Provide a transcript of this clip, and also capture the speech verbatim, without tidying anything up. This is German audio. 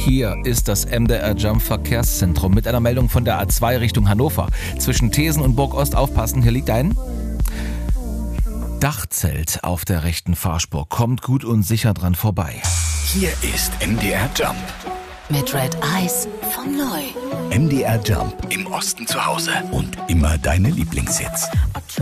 Hier ist das M D R Jump Verkehrszentrum mit einer Meldung von der A zwei Richtung Hannover. Zwischen Thesen und Burg Ost aufpassen, hier liegt ein Dachzelt auf der rechten Fahrspur. Kommt gut und sicher dran vorbei. Hier ist M D R Jump. Mit Red Eyes von Neu. M D R Jump. Im Osten zu Hause. Und immer deine Lieblingshits.